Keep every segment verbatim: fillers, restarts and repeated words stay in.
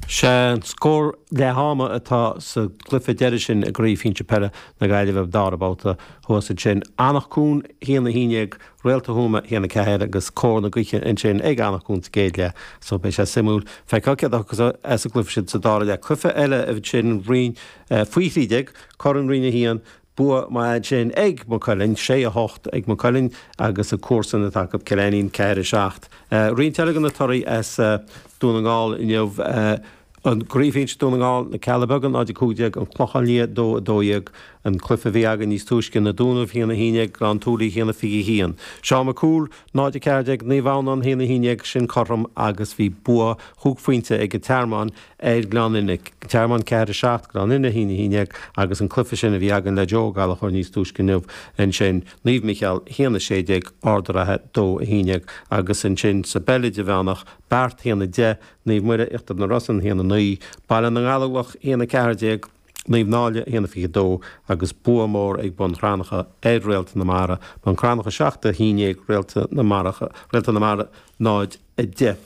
Se scór le háma atá sa glufa deiri sin a gríomh hínte pere na gaiile bh darbáta thuasa sin annachún híana híineag réalta thuma híana cehéad agus cór na gcuiche in sin ag annachún géile so bei sé simúl feiccead agus as a glufa sin sa dála le clufa eile a bh sin rion faoithríideag chu an riine hían bua mai sin ag mo cailinn sé a hocht ag mo cailinn agus a cuasan atá go celéín ceir seacht. Rion telegan na toirí as dúnaáil inmh an gríomhhéint dúnaáil na Calabagan áidir cúideag an chlochalí dó dóíag an clufa bhí agan níos túiscin na dúnamh híanana híineag gan túlaí híanana fií hían. Seá cúl náidir ceirdeag ní bhán an híanana híineag sin chom agus bhí bua thugfuointe ag go tearmán éir gláninnig tearmán ceir seacht gan ina híine híineag agus an clufa sin a bhí agan le jogáil a chuir níos túiscinneh in sin níomh Michael híanana séideag ordarathe dó a híineag agus in sin sa beide bhenach beart híanana de níomh muire iachtar na Rosan híanana nuí bailin an gáalach híanana ceirdeag níomh náile híanana fi dó agus bua mór ag bon chránacha éid réalta na mara bon chránacha seachta híineag réalta na maracha réalta na mara náid a de.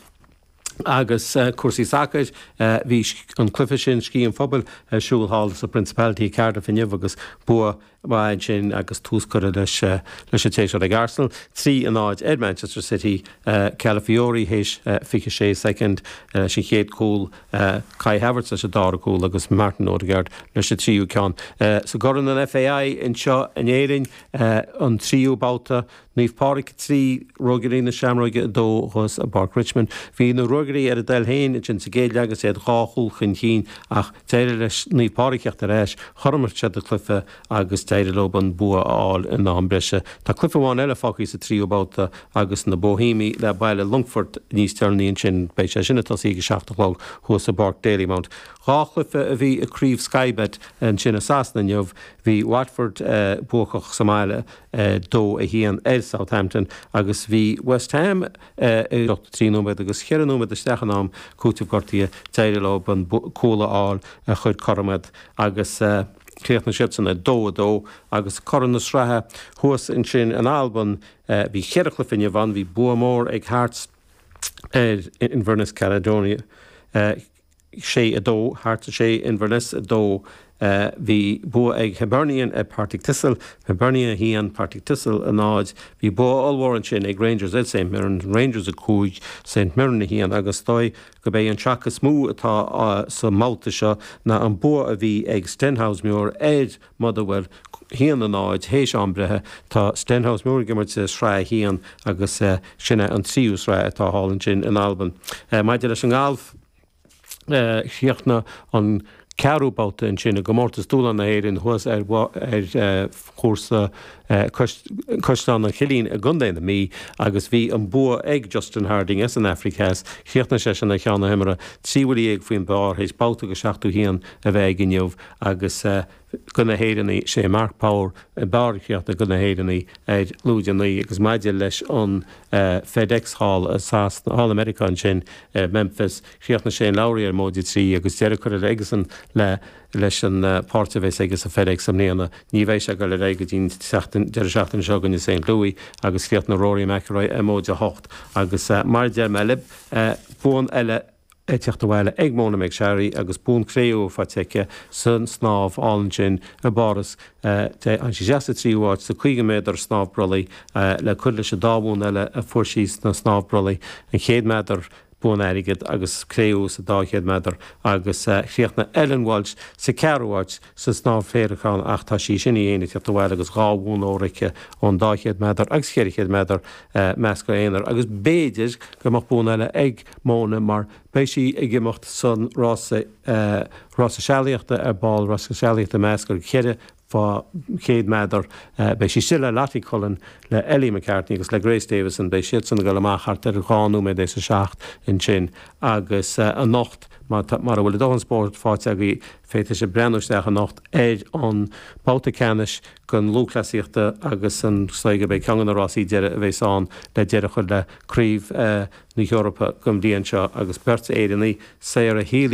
Agus uh, cuasaí sacid uh, bhí an clufa sin cí an phobal uh, siúlháil sa Principality Cardiff inniu agus bua bhaid sin agus túscoire leis leis a tééis ag Arsenal. Trí an áid ed Manchester City uh, Calafiori hééis uh, fiche sé second uh, sin chéad cúl uh, Kai Havertz leis a dára cúl agus Martin Odegaard leis a tríú ceán. Uh, so goran an F A I in seo an éirin uh, an tríú báta níomh páric trí rugaí na seamróige dó chus a Park Richmond. Bhí na rugaí ar a del héin sin sa géad legus éad gáchúil chun chin ach téire leis níomh páriceocht a réis chormar se a clufa agus téire lob an bua áil in ná breise. Tá clufa bháin eile fáí sa tríúbáta agus na Bohími le baile Longford níos tearnaíonn sin bei sé sinna tosí go seachtalá chus a Park Dalymount. Gá clufa a bhí a críomh Skybet an sin a Sasna neomh hí Watford uh, buachach Somáile uh, dó a hían el Southampton agus bhí West Ham uh, tríúid agus cheanúid a stechanám cútah gortaí téire lob an cóla áil a chud choramad agus uh, Cléoch na sibsanna dó a dó agus coran na srathe thuas in sin an Alban bhí cheirechla finne bhan bhí bua mór ag Hearts in Inverness Caledonia sé a dó Hearts a sé Inverness a dó bhí bua ag Hibernian a Partick Thistle Hibernia hían Partick Thistle a náid bhí bua allhhain sin ag Rangers ag Saint Mirren Rangers a cúig Saint Mirren hían agus dói go bé an teachas mú atá sa Malta seo na an bua a bhí ag Stenhousemuir éid mudahfuil hían an náid hééis an brethe tá Stenhousemuir gimmert sa srá hían agus sinne an tríú srá atá hálann sin in Alban. Maidir leis an gáilh chiaachna an cearúbáta in sinna go mórtas dúla na éirin thuas ar chósa cosán na chilín a gundéin na mí agus bhí an bua ag Justin Harding as an Africas chiaachna sé sin na cheanna himara tíhfuí ag faoin bar hééis báta go seachtú hían a bheith giniuh agus gona héidirnaí sé Mark Power barceachta gona héidirnaí ag lúidirnaí agus maidir leis an FedEx Hall a Sas Hall American sin Memphis chiaachna sé láirí ar módí trí agus deire chuir agus an le leis an páirtavéis agus a FedEx am néana ní bhééis a go le réige dín de seachtain segan in Saint Louis agus chiaach na Rory McIlroy a móide hocht agus mar de me lib bún eile teachta bhile ag móna meid seirí agus bún créú fateice san snáb álan sin a baras an si seasta tríúáid sa chuige méidir snáb brolaí le chuir leis a dábún eile a fuarsíos na snáb brolaí an chéad méidir bún airigid agus créú sa dáchéad méidir agus chríochna Ellen Walsh sa cearúáid sa snáb féireáin ach tá sí sinna dhéana teachta bhile agus gábhún óirice ón dáchéad méidir agus chéirichéad méidir meas go éonar agus béidir go mar bún eile ag móna mar béis sí ag gimocht san rása sealaíochta ar báil rása sealaíochta meas go chéire fá chéad méidir bei sí sile Latí Cullen le Ellie McCartney agus le Grace Davison bei siad san go amachart ar gáú mé éis a seacht in sin agus an nocht mar bhfuil dóhan sport fáte a féite sé brenúisteach an nocht éid an báta canis gon lúclasíochta agus an sléige bei ceangan arásí deire a bhééis an le deire chud le críomh na Eorpa gom díon seo agus berta éidirnaí sé ar a hílí